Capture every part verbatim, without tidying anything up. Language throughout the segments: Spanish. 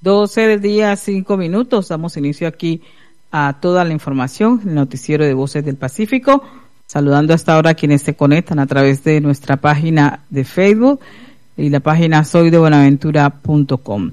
doce del día, cinco minutos. Damos inicio aquí a toda la información, el noticiero de Voces del Pacífico. Saludando hasta ahora a quienes se conectan a través de nuestra página de Facebook y la página soy de buenaventura punto com.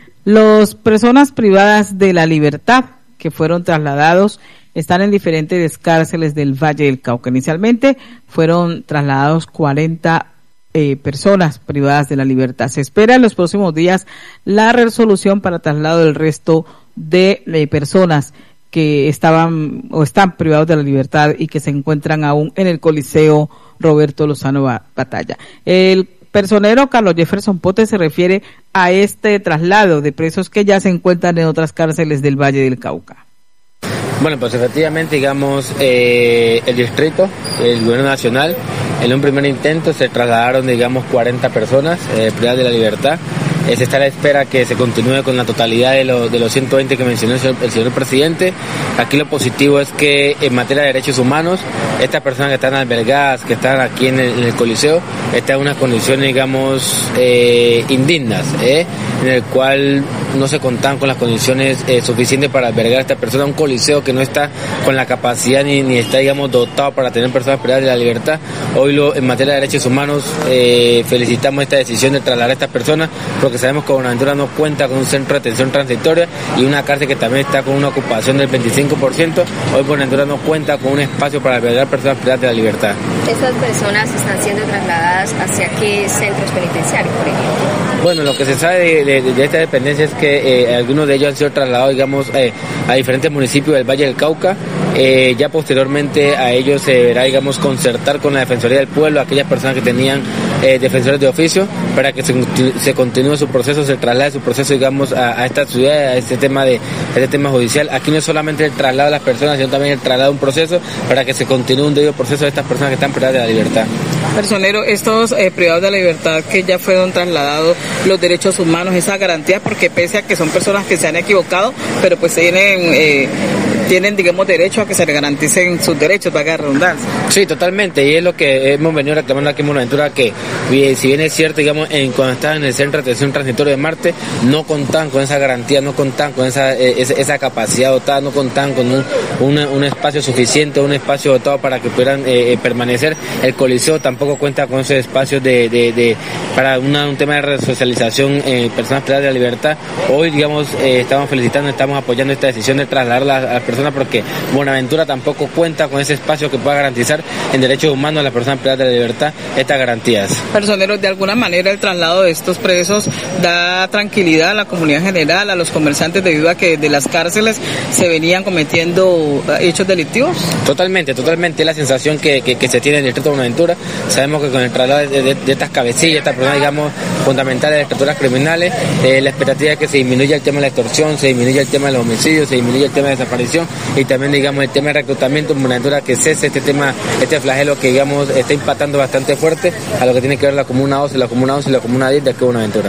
Las personas privadas de la libertad que fueron trasladados están en diferentes cárceles del Valle del Cauca. Inicialmente fueron trasladados cuarenta eh, personas privadas de la libertad. Se espera en los próximos días la resolución para traslado del resto de eh, personas que estaban o están privados de la libertad y que se encuentran aún en el Coliseo Roberto Lozano Batalla. El personero Carlos Jefferson Potes se refiere a este traslado de presos que ya se encuentran en otras cárceles del Valle del Cauca. Bueno, pues efectivamente, digamos, eh, el distrito, el gobierno nacional, en un primer intento se trasladaron, digamos, cuarenta personas eh, privadas de la libertad. Eh, se está a la espera que se continúe con la totalidad de, lo, de los ciento veinte que mencionó el señor, el señor presidente. Aquí lo positivo es que en materia de derechos humanos, estas personas que están albergadas, que están aquí en el, en el Coliseo, están en unas condiciones, digamos, eh, indignas, eh, en el cual no se contan con las condiciones eh, suficientes para albergar a esta persona. Un Coliseo que no está con la capacidad ni, ni está, digamos, dotado para tener personas privadas de la libertad. Hoy lo, en materia de derechos humanos eh, felicitamos esta decisión de trasladar a estas personas, porque sabemos que Buenaventura no cuenta con un centro de atención transitoria y una cárcel que también está con una ocupación del veinticinco por ciento. Hoy Buenaventura no cuenta con un espacio para albergar personas privadas de la libertad. ¿Estas personas están siendo trasladadas hacia qué centros penitenciarios, por ejemplo? Bueno, lo que se sabe de, de, de esta dependencia es que eh, algunos de ellos han sido trasladados, digamos, eh, a diferentes municipios del Valle del Cauca. Eh, ya posteriormente a ellos se deberá, digamos, concertar con la Defensoría del Pueblo, aquellas personas que tenían eh, defensores de oficio, para que se, se continúe su proceso, se traslade su proceso, digamos, a, a esta ciudad, a este tema de a este tema judicial. Aquí no es solamente el traslado de las personas, sino también el traslado de un proceso para que se continúe un debido proceso de estas personas que están privadas de la libertad. Personero, estos eh, privados de la libertad que ya fueron trasladados, los derechos humanos, esa garantía, porque pese a que son personas que se han equivocado, pero pues tienen eh, tienen, digamos, derecho a que se le garanticen sus derechos, para que redundancia. Sí, totalmente, y es lo que hemos venido reclamando aquí en Buenaventura, que si bien es cierto, digamos, en, cuando estaban en el Centro de Atención Transitorio de Marte, no contan con esa garantía, no contan con esa eh, esa, esa capacidad dotada, no contan con un, una, un espacio suficiente, un espacio dotado para que pudieran eh, permanecer. El Coliseo tampoco cuenta con ese espacio de, de, de para una, un tema de resocialización en eh, personas privadas de la libertad. Hoy, digamos, eh, estamos felicitando, estamos apoyando esta decisión de trasladar a las personas, porque Buenaventura tampoco cuenta con ese espacio que pueda garantizar en derechos humanos a las personas privadas de la libertad estas garantías. Personeros, de alguna manera el traslado de estos presos da tranquilidad a la comunidad en general, a los comerciantes, debido a que de las cárceles se venían cometiendo hechos delictivos. Totalmente, totalmente la sensación que, que, que se tiene en el distrito de Buenaventura. Sabemos que con el traslado de, de, de estas cabecillas, estas personas, digamos, fundamentales de las estructuras criminales, eh, la expectativa es que se disminuya el tema de la extorsión, se disminuya el tema de los homicidios, se disminuya el tema de desaparición y también, digamos, el tema de reclutamiento en Buenaventura, que cese este tema, este flagelo que, digamos, está impactando bastante fuerte a lo que tiene que ver la comuna once, la comuna once y la comuna diez de aquí de Buenaventura.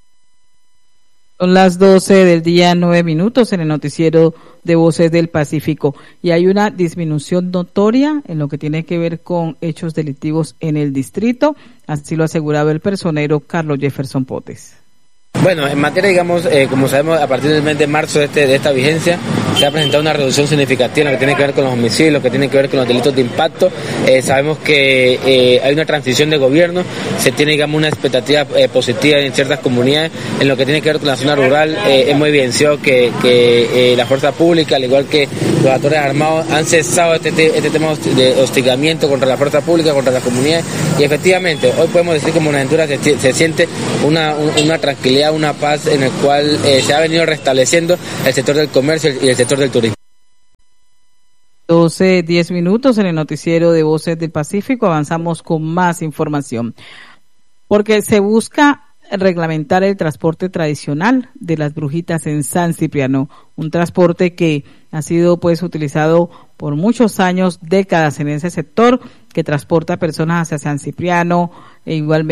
Son las doce del día, nueve minutos en el noticiero de Voces del Pacífico, y hay una disminución notoria en lo que tiene que ver con hechos delictivos en el distrito, así lo aseguraba el personero Carlos Jefferson Potes. Bueno, en materia, digamos, eh, como sabemos, a partir del mes de marzo de, este, de esta vigencia, se ha presentado una reducción significativa en lo que tiene que ver con los homicidios, lo que tiene que ver con los delitos de impacto. Eh, sabemos que eh, hay una transición de gobierno, se tiene, digamos, una expectativa eh, positiva en ciertas comunidades. En lo que tiene que ver con la zona rural, eh, hemos evidenciado que, que eh, la fuerza pública, al igual que los actores armados, han cesado este, este tema de hostigamiento contra la fuerza pública, contra las comunidades, y efectivamente, hoy podemos decir que en Buenaventura se, se siente una, una tranquilidad, una paz en el cual eh, se ha venido restableciendo el sector del comercio y el sector del turismo. doce, diez minutos en el noticiero de Voces del Pacífico. Avanzamos con más información, porque se busca reglamentar el transporte tradicional de las brujitas en San Cipriano, un transporte que ha sido pues utilizado por muchos años, décadas en ese sector, que transporta personas hacia San Cipriano e igualmente